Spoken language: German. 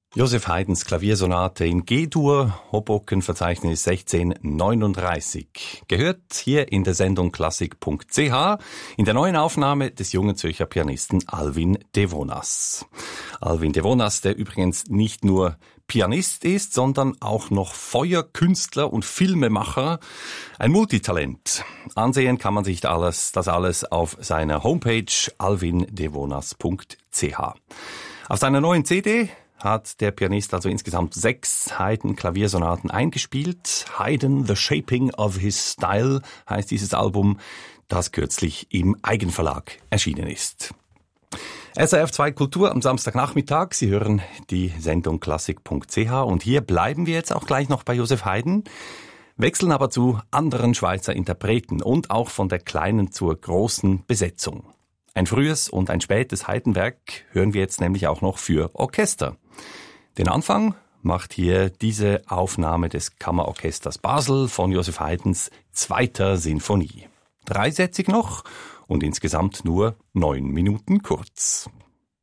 Joseph Haydns Klaviersonate in G-Dur, Hoboken-Verzeichnis 1639. Gehört hier in der Sendung klassik.ch in der neuen Aufnahme des jungen Zürcher Pianisten Alvin Devonas. Alvin Devonas, der übrigens nicht nur Pianist ist, sondern auch noch Feuerkünstler und Filmemacher. Ein Multitalent. Ansehen kann man sich das alles auf seiner Homepage alvindevonas.ch. Auf seiner neuen CD hat der Pianist also insgesamt 6 Haydn-Klaviersonaten eingespielt. Haydn, The Shaping of His Style heißt dieses Album, das kürzlich im Eigenverlag erschienen ist. SRF 2 Kultur am Samstagnachmittag. Sie hören die Sendung klassik.ch und hier bleiben wir jetzt auch gleich noch bei Joseph Haydn, wechseln aber zu anderen Schweizer Interpreten und auch von der kleinen zur großen Besetzung. Ein frühes und ein spätes Haydn-Werk hören wir jetzt nämlich auch noch für Orchester. Den Anfang macht hier diese Aufnahme des Kammerorchesters Basel von Joseph Haydns 2. Sinfonie. 3-sätzig noch und insgesamt nur 9 Minuten kurz.